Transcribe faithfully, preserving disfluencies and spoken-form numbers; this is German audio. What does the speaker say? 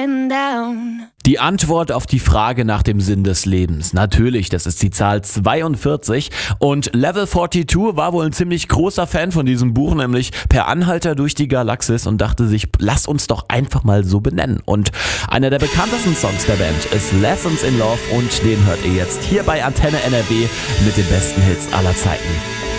going down. Die Antwort auf die Frage nach dem Sinn des Lebens. Natürlich, das ist die Zahl zweiundvierzig. Und Level zweiundvierzig war wohl ein ziemlich großer Fan von diesem Buch, nämlich Per Anhalter durch die Galaxis, und dachte sich, lass uns doch einfach mal so benennen. Und einer der bekanntesten Songs der Band ist Lessons in Love, und den hört ihr jetzt hier bei Antenne N R W mit den besten Hits aller Zeiten.